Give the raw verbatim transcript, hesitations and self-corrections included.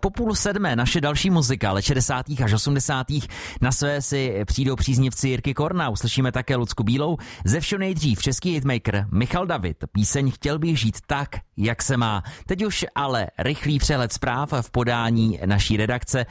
Po půl sedmé naše další muzika, ale šedesátých až osmdesátých na své si přijdou příznivci Jirky Korna. Uslyšíme také Lucku Bílou. Ze všeho nejdřív český hitmaker Michal David. Píseň Chtěl bych žít tak, jak se má. Teď už ale rychlý přehled zpráv v podání naší redakce.